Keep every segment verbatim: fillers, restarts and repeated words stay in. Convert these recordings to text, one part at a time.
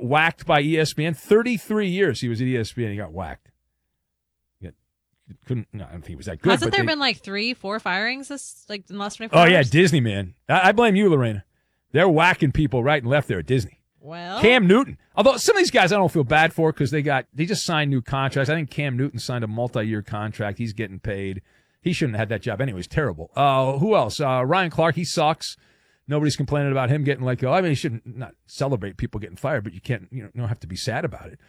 got whacked by E S P N. thirty-three years he was at E S P N. He got whacked. He got, couldn't. No, I don't think he was that good. Hasn't but there they, been like three, four firings this like in the last twenty-four Oh hours? yeah, Disney, man. I, I blame you, Lorena. They're whacking people right and left there at Disney. Well, Cam Newton. Although some of these guys I don't feel bad for because they got they just signed new contracts. I think Cam Newton signed a multi-year contract. He's getting paid. He shouldn't have had that job anyway. He's terrible. Uh, who else? Uh, Ryan Clark. He sucks. Nobody's complaining about him getting let go. I mean, you shouldn't not celebrate people getting fired, but you can't, you know, you don't have to be sad about it.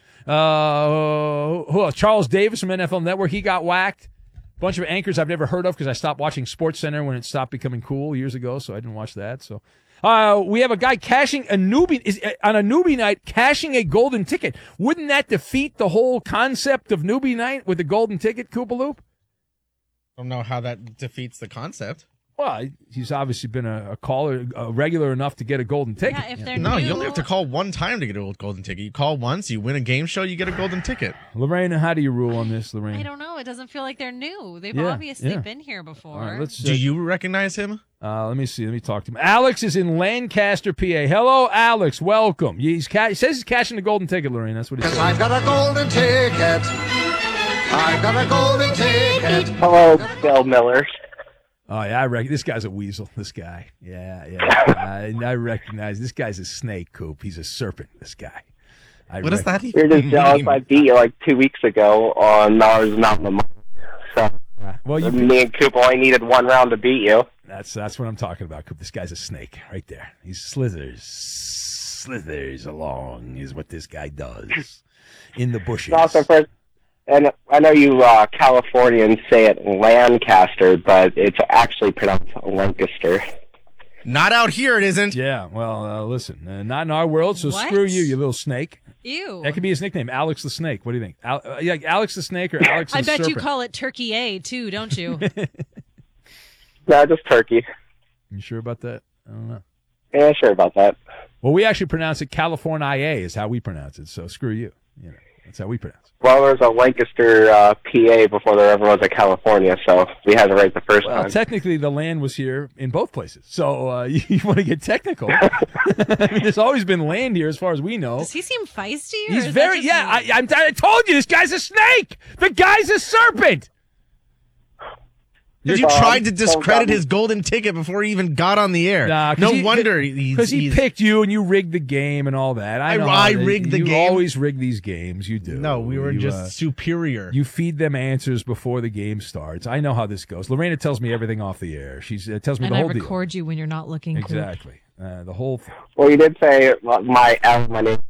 Uh, who else? Charles Davis from N F L Network. He got whacked. Bunch of anchors I've never heard of because I stopped watching SportsCenter when it stopped becoming cool years ago, so I didn't watch that. So, uh, we have a guy cashing a newbie is uh, on a newbie night, cashing a golden ticket. Wouldn't that defeat the whole concept of newbie night with the golden ticket, Koopaloop? I don't know how that defeats the concept. Well, he's obviously been a, a caller, a regular enough to get a golden ticket. Yeah, if they're No, new, you only have to call one time to get a golden ticket. You call once, you win a game show, you get a golden ticket. Lorena, how do you rule on this, Lorena? I don't know. It doesn't feel like they're new. They've Yeah, obviously yeah. been here before. All right, let's, Do uh, you recognize him? Uh, let me see. Let me talk to him. Alex is in Lancaster, P A. Hello, Alex. Welcome. He's ca- he says he's cashing the golden ticket, Lorena. That's what he says. I've got a golden ticket. I've got a golden ticket. Hello, Bill Miller. Oh, yeah, I rec- this guy's a weasel, this guy. Yeah, yeah. I, I recognize this guy's a snake, Coop. He's a serpent, this guy. I What does rec- that even You're just jealous mean? I beat you like two weeks ago on Mars Mountain of Mine. So, Uh, well, you, me and Coop only needed one round to beat you. that's that's what I'm talking about, Coop. This guy's a snake right there. He slithers, slithers along is what this guy does in the bushes. It's also first, and I know you uh, Californians say it Lancaster, but it's actually pronounced Lancaster. Not out here, it isn't. Yeah, well, uh, listen, uh, not in our world, so What? screw you, you little snake. Ew. That could be his nickname, Alex the Snake. What do you think? Al- uh, yeah, Alex the Snake or Alex the I bet Serpent? you call it Turkey A too, don't you? No, just turkey. You sure about that? I don't know. Yeah, sure about that. Well, we actually pronounce it California is how we pronounce it, so screw you. You know, that's how we pronounce it. Well, there was a Lancaster, uh, P A before there ever was a California, so we had it right the first Well, time. technically, the land was here in both places, so uh, you, you want to get technical. I mean, there's always been land here as far as we know. Does he seem feisty? Or He's is very, that yeah, just I, I'm, I told you, this guy's a snake! The guy's a serpent! Because you Um, tried to discredit so- his golden ticket before he even got on the air. Nah, 'cause no he- wonder he's... Because he he's- picked you and you rigged the game and all that. I I- know. I how they- rigged the you game? always rig these games. You do. No, we were You, just uh, superior. You feed them answers before the game starts. I know how this goes. Lorena tells me everything off the air. She uh, tells me and the I whole record you when you're not looking. deal. Cool. Exactly. Uh, the whole thing. Well, you did say uh, my L, my name.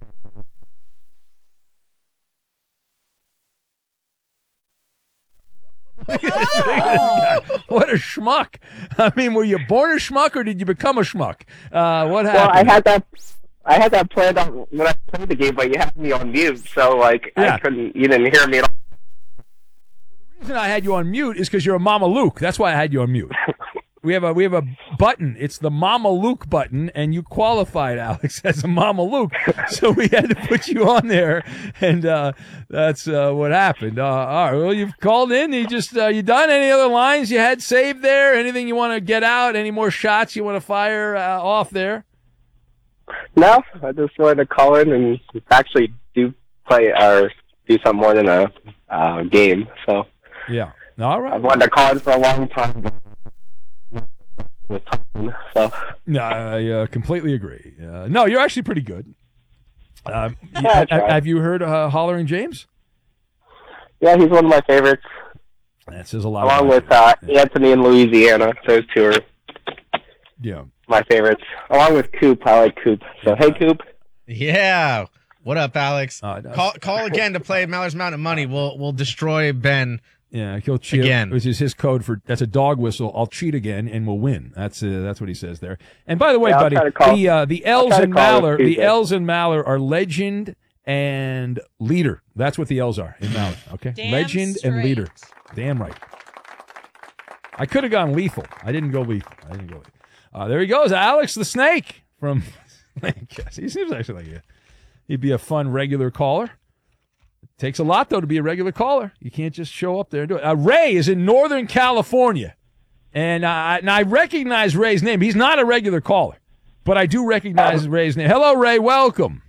What a schmuck. I mean, were you born a schmuck or did you become a schmuck? Uh, what Well, happened? I had that. I had that planned on when I played the game, but you had me on mute, so like Yeah. I couldn't. You didn't hear me at all. The reason I had you on mute is because you're a Mama Luke. That's why I had you on mute. We have a we have a button. It's the Mama Luke button, and you qualified, Alex, as a Mama Luke. So we had to put you on there, and uh, that's uh, what happened. Uh, all right. Well, you've called in. You just uh, you done any other lines you had saved there? Anything you want to get out? Any more shots you want to fire uh, off there? No, I just wanted to call in and actually do play or do something more than a uh, game. So Yeah. All right. I've wanted to call in for a long time. With time, so No, I uh, completely agree. Uh, no, you're actually pretty good. Um, Yeah, you- I ha- tried. have you heard uh, Hollering James? yeah, he's one of my favorites, That says a lot. along about with uh, you. Anthony in Louisiana. Those two are Yeah. my favorites, along with Coop. I like Coop. So hey, Coop. Yeah. What up, Alex? Uh, no. Call call again to play Mallard's Mountain Money. We'll we'll destroy Ben. Yeah, he'll cheat Again. which is his code for that's a dog whistle. I'll cheat again and we'll win. That's uh, that's what he says there. And by the way, Yeah, I'll buddy, try to call- the uh, the I'll L's try to and call Maller, this the Tuesday. L's and Maller are legend and leader. That's what the L's are in Maller. Okay, Damn legend and straight. leader. Damn right. I could have gone lethal. I didn't go lethal. I didn't go lethal. Uh, there he goes, Alex the Snake from Lancaster. He seems actually like a, he'd be a fun regular caller. Takes a lot, though, to be a regular caller. You can't just show up there and do it. Uh, Ray is in Northern California, and, uh, and I recognize Ray's name. He's not a regular caller, but I do recognize Ray's name. Hello, Ray. Welcome.